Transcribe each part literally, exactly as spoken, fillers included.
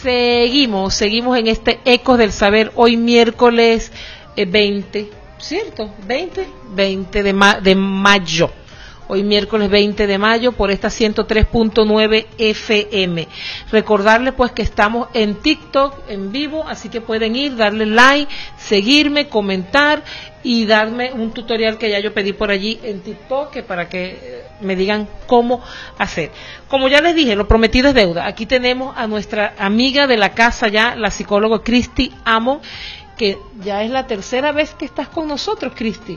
seguimos, seguimos en este Ecos del Saber, hoy miércoles eh, veinte, ¿cierto? veinte, veinte de, ma- de mayo. Hoy miércoles veinte de mayo por esta ciento tres punto nueve F M. Recordarle pues que estamos en TikTok en vivo, así que pueden ir, darle like, seguirme, comentar y darme un tutorial que ya yo pedí por allí en TikTok que para que me digan cómo hacer. Como ya les dije, lo prometido es deuda. Aquí tenemos a nuestra amiga de la casa ya, la psicóloga Cristi Amon, que ya es la tercera vez que estás con nosotros, Cristi.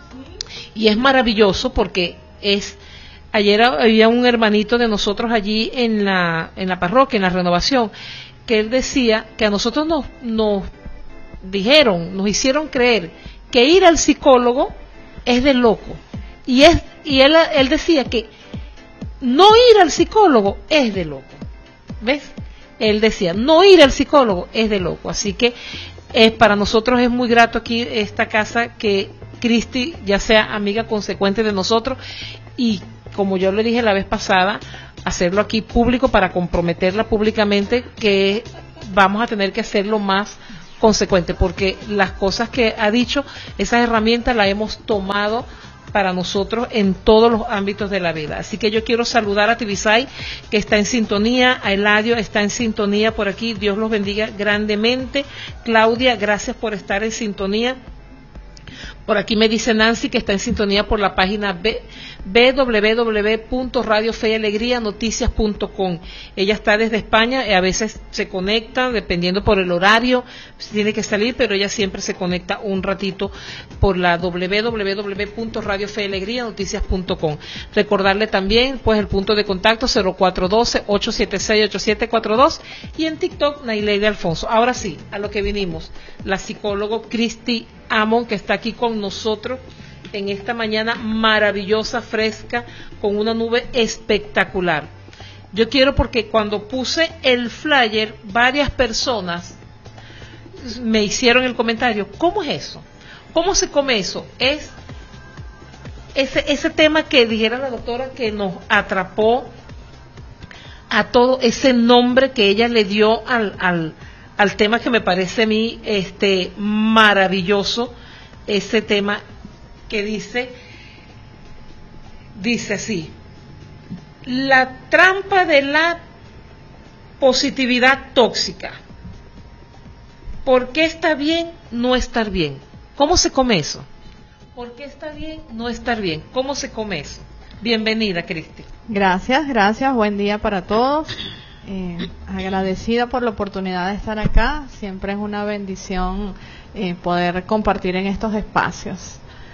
Y es maravilloso porque es ayer había un hermanito de nosotros allí en la en la parroquia, en la renovación, que él decía que a nosotros nos nos dijeron, nos hicieron creer que ir al psicólogo es de loco. Y es y él él decía que no ir al psicólogo es de loco. ¿Ves? Él decía, no ir al psicólogo es de loco. Así que es para nosotros es muy grato aquí esta casa que Cristi ya sea amiga consecuente de nosotros y como yo le dije la vez pasada, hacerlo aquí público para comprometerla públicamente que vamos a tener que hacerlo más consecuente porque las cosas que ha dicho, esas herramientas las hemos tomado para nosotros en todos los ámbitos de la vida. Así que yo quiero saludar a Tibisay, que está en sintonía, a Eladio está en sintonía por aquí, Dios los bendiga grandemente. Claudia, gracias por estar en sintonía. Por aquí me dice Nancy que está en sintonía por la página w w w punto radio fe y alegría noticias punto com. Ella está desde España y a veces se conecta, dependiendo por el horario, tiene que salir, pero ella siempre se conecta un ratito por la w w w punto radio fe y alegría noticias punto com. Recordarle también pues el punto de contacto cero cuatro uno dos, ocho siete seis, ocho siete cuatro dos y en TikTok Naileide Alfonso. Ahora sí, a lo que vinimos, la psicóloga Cristi Amon, que está aquí con nosotros en esta mañana maravillosa, fresca, con una nube espectacular. Yo quiero porque cuando puse el flyer, varias personas me hicieron el comentario, ¿cómo es eso? ¿Cómo se come eso? Es ese, ese tema que dijera la doctora que nos atrapó a todo, ese nombre que ella le dio al, al al tema que me parece a mí este maravilloso, ese tema que dice, dice así, la trampa de la positividad tóxica. ¿Por qué está bien no estar bien? ¿Cómo se come eso? ¿Por qué está bien no estar bien? ¿Cómo se come eso? Bienvenida, Cristi. Gracias, gracias, buen día para todos. Eh, agradecida por la oportunidad de estar acá, siempre es una bendición eh, poder compartir en estos espacios.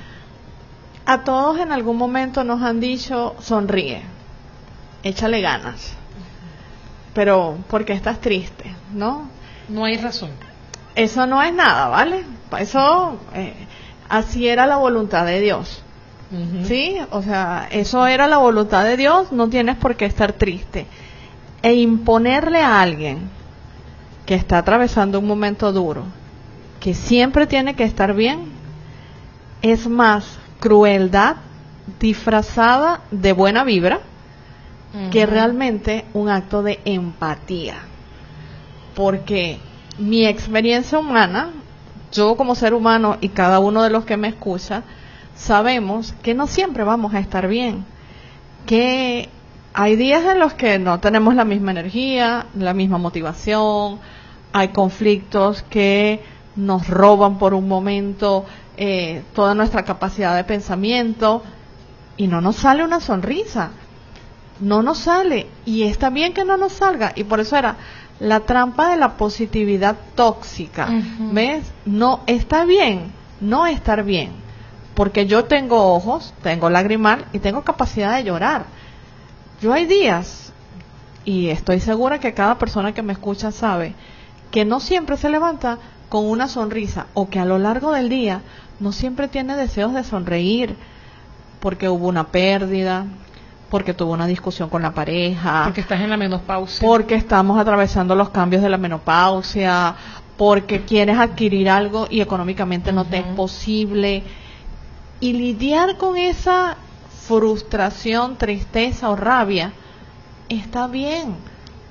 A todos en algún momento nos han dicho, sonríe, échale ganas, pero ¿por qué estás triste? ¿No? No hay razón. Eso no es nada, ¿vale? Eso, eh, así era la voluntad de Dios. Uh-huh. ¿Sí? O sea, eso era la voluntad de Dios, no tienes por qué estar triste. E imponerle a alguien que está atravesando un momento duro, que siempre tiene que estar bien, es más crueldad disfrazada de buena vibra uh-huh. que realmente un acto de empatía. Porque mi experiencia humana, yo como ser humano y cada uno de los que me escucha, sabemos que no siempre vamos a estar bien, que hay días en los que no tenemos la misma energía, la misma motivación, hay conflictos que nos roban por un momento eh, toda nuestra capacidad de pensamiento y no nos sale una sonrisa, no nos sale y está bien que no nos salga y por eso era la trampa de la positividad tóxica, uh-huh. ¿ves? No está bien, no estar bien, porque yo tengo ojos, tengo lagrimal y tengo capacidad de llorar. Yo hay días, y estoy segura que cada persona que me escucha sabe, que no siempre se levanta con una sonrisa, o que a lo largo del día no siempre tiene deseos de sonreír, porque hubo una pérdida, porque tuvo una discusión con la pareja, porque estás en la menopausia, porque estamos atravesando los cambios de la menopausia, porque quieres adquirir algo y económicamente no uh-huh. te es posible, y lidiar con esa frustración, tristeza o rabia está bien,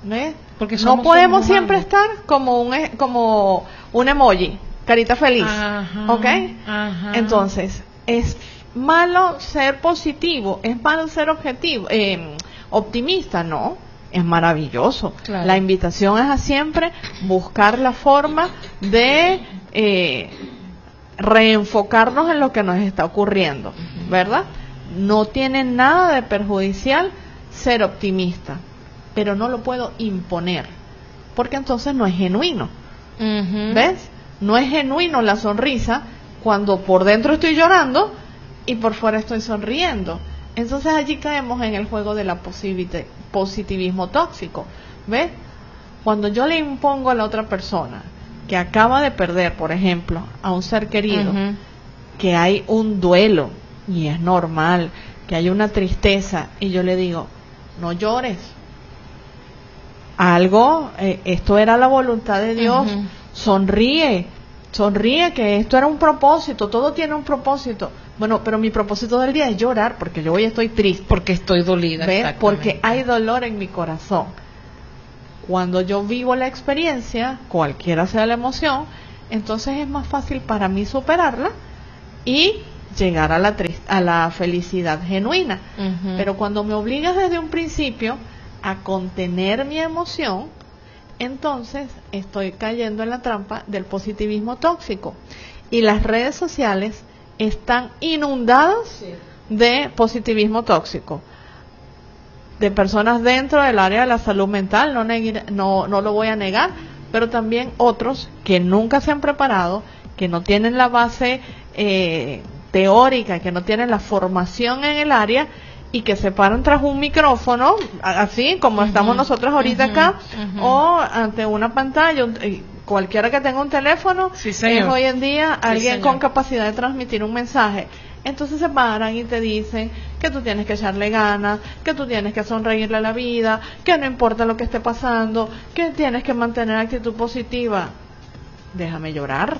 ¿ves? Porque no podemos siempre estar como un como un emoji, carita feliz. Ajá, ¿Ok? ajá. Entonces, es malo ser positivo, es malo ser objetivo, eh, optimista, no, es maravilloso. Claro. La invitación es a siempre buscar la forma de eh, reenfocarnos en lo que nos está ocurriendo, ¿verdad? No tiene nada de perjudicial ser optimista, pero no lo puedo imponer, porque entonces no es genuino. Uh-huh. ¿Ves? No es genuino la sonrisa cuando por dentro estoy llorando y por fuera estoy sonriendo. Entonces allí caemos en el juego del positivismo tóxico. ¿Ves? Cuando yo le impongo a la otra persona que acaba de perder, por ejemplo, a un ser querido, uh-huh, que hay un duelo y es normal, que hay una tristeza, y yo le digo, no llores. Algo, eh, esto era la voluntad de Dios. Uh-huh. Sonríe, sonríe, que esto era un propósito, todo tiene un propósito. Bueno, pero mi propósito del día es llorar, porque yo hoy estoy triste. Porque estoy dolida. Porque hay dolor en mi corazón. Cuando yo vivo la experiencia, cualquiera sea la emoción, entonces es más fácil para mí superarla y llegar a la, trist- a la felicidad genuina. Uh-huh. Pero cuando me obligas desde un principio a contener mi emoción, entonces estoy cayendo en la trampa del positivismo tóxico. Y las redes sociales están inundadas sí. de positivismo tóxico, de personas dentro del área de la salud mental, no, negue, no, no lo voy a negar, pero también otros que nunca se han preparado, que no tienen la base eh, teórica, que no tienen la formación en el área, y que se paran tras un micrófono, así como uh-huh, estamos nosotros ahorita uh-huh, acá, uh-huh, o ante una pantalla. Un, cualquiera que tenga un teléfono sí, es hoy en día sí, alguien señor. con capacidad de transmitir un mensaje. Entonces se paran y te dicen que tú tienes que echarle ganas, que tú tienes que sonreírle a la vida, que no importa lo que esté pasando, que tienes que mantener actitud positiva. Déjame llorar,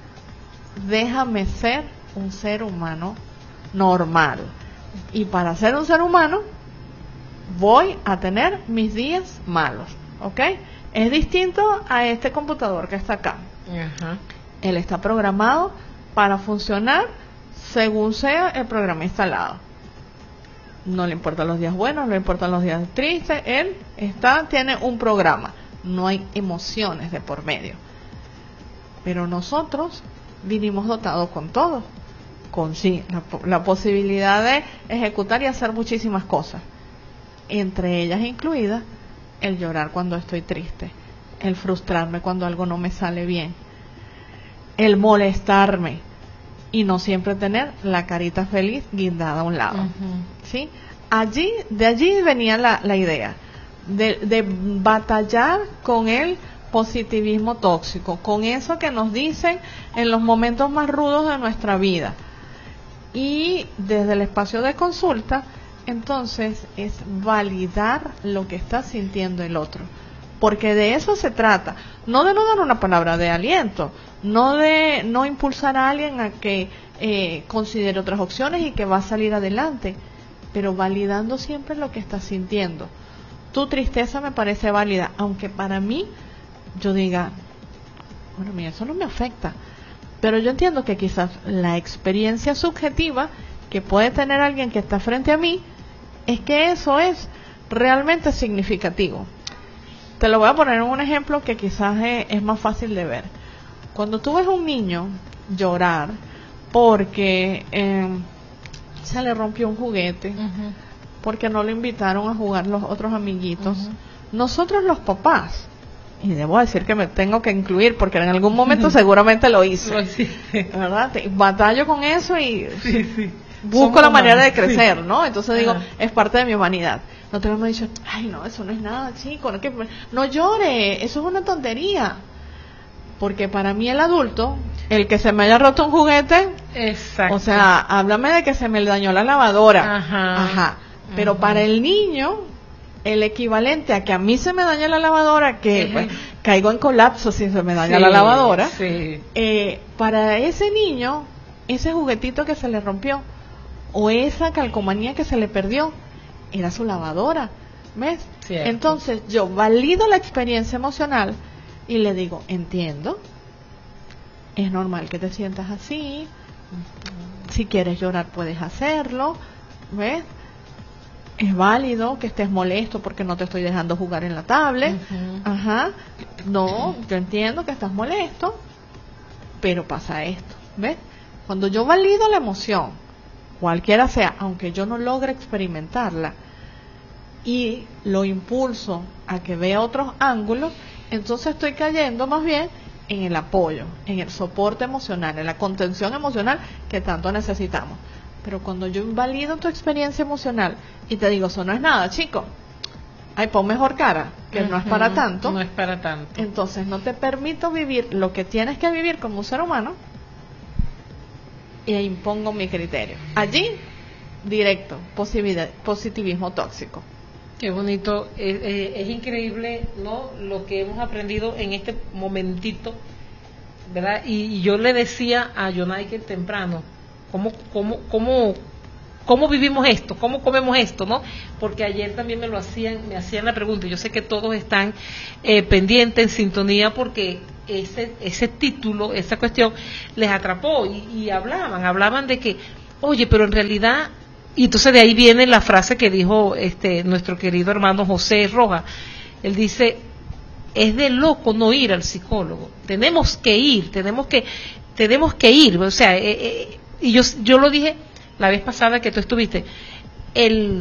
déjame ser un ser humano normal. Y para ser un ser humano voy a tener mis días malos, ¿ok? Es distinto a este computador que está acá. Uh-huh. Él está programado para funcionar según sea el programa instalado. No le importan los días buenos, no le importan los días tristes. Él está, tiene un programa. No hay emociones de por medio. Pero nosotros vinimos dotados con todo. Con sí, la, la posibilidad de ejecutar y hacer muchísimas cosas, entre ellas incluida el llorar cuando estoy triste, el frustrarme cuando algo no me sale bien, el molestarme y no siempre tener la carita feliz guindada a un lado. Uh-huh. ¿Sí? Allí, de allí venía la, la idea de, de batallar con el positivismo tóxico, con eso que nos dicen en los momentos más rudos de nuestra vida. Y desde el espacio de consulta, entonces, es validar lo que está sintiendo el otro. Porque de eso se trata. No de no dar una palabra de aliento, no de no impulsar a alguien a que eh, considere otras opciones y que va a salir adelante, pero validando siempre lo que está sintiendo. Tu tristeza me parece válida, aunque para mí, yo diga, bueno, mira, eso no me afecta. Pero yo entiendo que quizás la experiencia subjetiva que puede tener alguien que está frente a mí es que eso es realmente significativo. Te lo voy a poner en un ejemplo que quizás es, es más fácil de ver. Cuando tú ves a un niño llorar porque eh, se le rompió un juguete, uh-huh, porque no le invitaron a jugar los otros amiguitos, uh-huh, nosotros los papás, y debo decir que me tengo que incluir porque en algún momento seguramente lo hice, sí, ¿verdad? Batallo con eso y sí, sí. busco Somos la manera humanos, de crecer, sí. ¿no? Entonces digo, Ajá. es parte de mi humanidad. Nosotros me dicen, ay no, eso no es nada, chico, no, que, no llore, eso es una tontería. Porque para mí el adulto, el que se me haya roto un juguete, Exacto. o sea, háblame de que se me dañó la lavadora, Ajá. Ajá. pero Ajá. para el niño, el equivalente a que a mí se me daña la lavadora, que pues, caigo en colapso si se me daña sí, la lavadora, sí. eh, para ese niño, ese juguetito que se le rompió, o esa calcomanía que se le perdió, era su lavadora. ¿Ves? Cierto. Entonces yo valido la experiencia emocional y le digo, entiendo, es normal que te sientas así, si quieres llorar puedes hacerlo, ¿ves? Es válido que estés molesto porque no te estoy dejando jugar en la tablet. Uh-huh. Ajá. No, yo entiendo que estás molesto, pero pasa esto, ¿ves? Cuando yo valido la emoción, cualquiera sea, aunque yo no logre experimentarla, y lo impulso a que vea otros ángulos, entonces estoy cayendo más bien en el apoyo, en el soporte emocional, en la contención emocional que tanto necesitamos. Pero cuando yo invalido tu experiencia emocional y te digo, eso no es nada, chico, ay, pon mejor cara, que uh-huh. no es para tanto. No es para tanto. Entonces no te permito vivir lo que tienes que vivir como un ser humano e impongo mi criterio. Allí, directo, positivismo tóxico. Qué bonito, es, es, es increíble, ¿no? Lo que hemos aprendido en este momentito, ¿verdad? Y, y yo le decía a Jonaiker temprano, ¿cómo, cómo, cómo, cómo vivimos esto? ¿Cómo comemos esto? ¿No? Porque ayer también me lo hacían, me hacían la pregunta, y yo sé que todos están eh, pendientes, en sintonía, porque ese, ese título, esa cuestión, les atrapó, y, y hablaban, hablaban de que, oye, pero en realidad... Y entonces de ahí viene la frase que dijo este nuestro querido hermano José Rojas. Él dice, es de loco no ir al psicólogo. Tenemos que ir, tenemos que tenemos que ir. O sea, eh, eh, y yo yo lo dije la vez pasada que tú estuviste. El,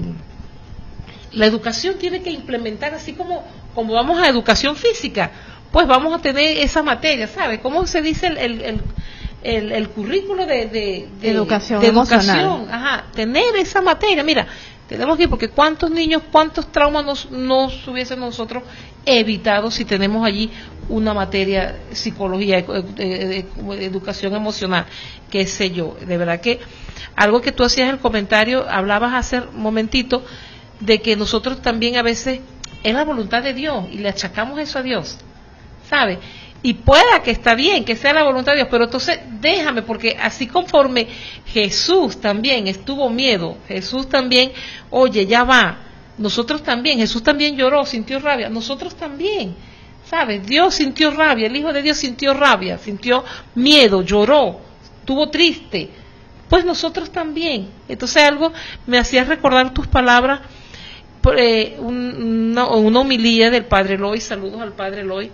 la educación tiene que implementar, así como, como vamos a educación física, pues vamos a tener esa materia, ¿sabes? ¿Cómo se dice el... el, el El, el currículo de, de, de educación, de educación, ajá, tener esa materia, mira, tenemos que ir, porque cuántos niños, cuántos traumas nos, nos hubiesen nosotros evitado si tenemos allí una materia psicología, de, de, de educación emocional, qué sé yo. De verdad que algo que tú hacías en el comentario, hablabas hace un momentito de que nosotros también a veces es la voluntad de Dios y le achacamos eso a Dios, ¿sabes? Y pueda que está bien, que sea la voluntad de Dios, pero entonces déjame, porque así conforme Jesús también estuvo miedo, Jesús también, oye, ya va, nosotros también, Jesús también lloró, sintió rabia, nosotros también, ¿sabes? Dios sintió rabia, el Hijo de Dios sintió rabia, sintió miedo, lloró, estuvo triste, pues nosotros también. Entonces algo me hacía recordar tus palabras, eh, una, una homilía del Padre Eloy, saludos al Padre Eloy,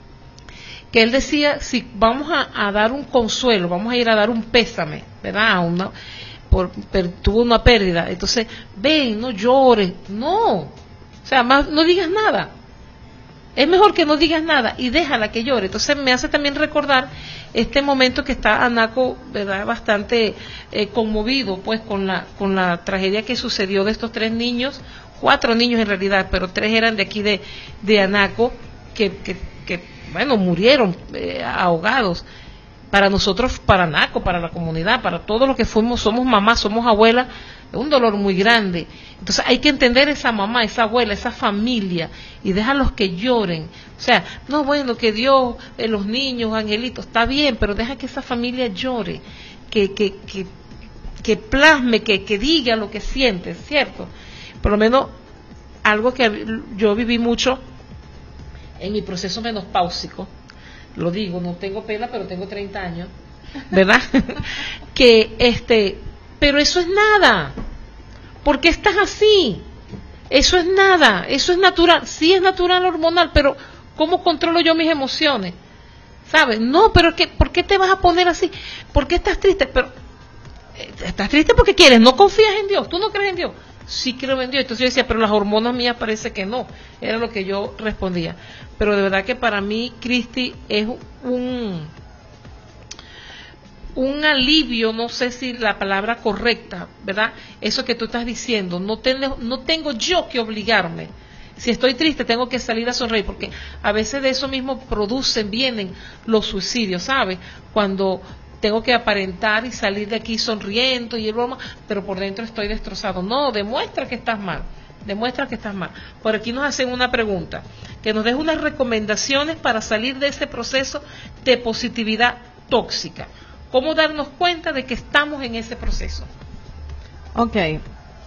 que él decía, si vamos a, a dar un consuelo, vamos a ir a dar un pésame, ¿verdad? Una, por, per, tuvo una pérdida, entonces, ven, no llores, no, o sea, más, no digas nada, es mejor que no digas nada y déjala que llore. Entonces me hace también recordar este momento que está Anaco, ¿verdad?, bastante eh, conmovido, pues, con la, con la tragedia que sucedió de estos tres niños, cuatro niños en realidad, pero tres eran de aquí de, de Anaco, que, que, que bueno, murieron eh, ahogados. Para nosotros, para Anaco, para la comunidad, para todos los que fuimos, somos mamás, somos abuelas, es un dolor muy grande. Entonces hay que entender esa mamá, esa abuela, esa familia, y déjalos que lloren. O sea, no, bueno, que Dios, eh, los niños, angelitos, está bien, pero deja que esa familia llore, que, que, que, que plasme, que, que diga lo que siente, ¿cierto? Por lo menos, algo que yo viví mucho en mi proceso menopáusico, lo digo, no tengo pela, pero tengo treinta años, ¿verdad? que este, pero eso es nada. ¿Por qué estás así? Eso es nada, eso es natural, sí es natural hormonal, pero ¿cómo controlo yo mis emociones? ¿Sabes? No, pero que, ¿por qué te vas a poner así? ¿Por qué estás triste? Pero estás triste porque quieres, no confías en Dios, tú no crees en Dios. Sí creo en Dios. Entonces yo decía, pero las hormonas mías parece que no. Era lo que yo respondía. Pero de verdad que para mí, Cristi, es un un alivio, no sé si la palabra correcta, ¿verdad? Eso que tú estás diciendo, no tengo, no tengo yo que obligarme. Si estoy triste, tengo que salir a sonreír, porque a veces de eso mismo producen, vienen los suicidios, ¿sabes? Cuando tengo que aparentar y salir de aquí sonriendo y el broma, pero por dentro estoy destrozado. No, demuestra que estás mal, demuestra que estás mal. Por aquí nos hacen una pregunta, que nos deje unas recomendaciones para salir de ese proceso de positividad tóxica. ¿Cómo darnos cuenta de que estamos en ese proceso? Ok,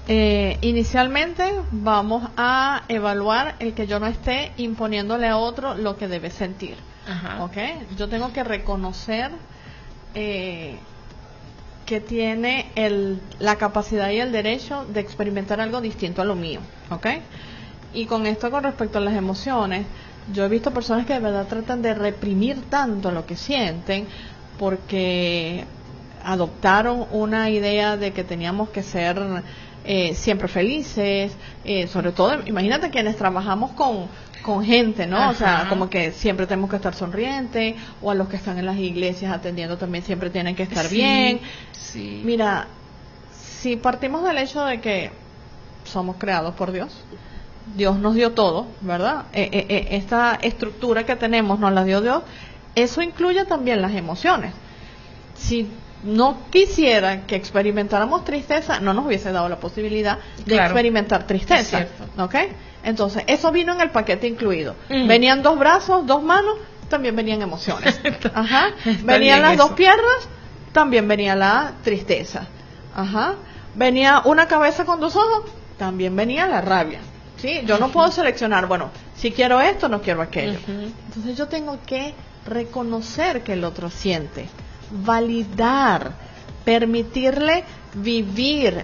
Eh, inicialmente vamos a evaluar el que yo no esté imponiéndole a otro lo que debe sentir. Ajá. ¿Ok? Yo tengo que reconocer eh, que tiene el, la capacidad y el derecho de experimentar algo distinto a lo mío. ¿Ok? Y con esto, con respecto a las emociones, yo he visto personas que de verdad tratan de reprimir tanto lo que sienten porque adoptaron una idea de que teníamos que ser eh, siempre felices, eh, sobre todo, imagínate quienes trabajamos con, con gente, ¿no? Ajá. O sea, como que siempre tenemos que estar sonrientes, o a los que están en las iglesias atendiendo también siempre tienen que estar Sí, bien. sí. Mira, si partimos del hecho de que somos creados por Dios, Dios nos dio todo, ¿verdad? Eh, eh, eh, esta estructura que tenemos nos la dio Dios, eso incluye también las emociones. Si no quisiera que experimentáramos tristeza, no nos hubiese dado la posibilidad de Claro. experimentar tristeza. Es cierto. ¿Ok? Entonces, eso vino en el paquete incluido. Mm. Venían dos brazos, dos manos, también venían emociones. Ajá. Está Venían bien las eso. dos piernas, también venía la tristeza. Ajá. Venía una cabeza con dos ojos, también venía la rabia. ¿Sí? Yo no puedo seleccionar, bueno, si quiero esto, no quiero aquello. Uh-huh. Entonces yo tengo que reconocer que el otro siente, validar, permitirle vivir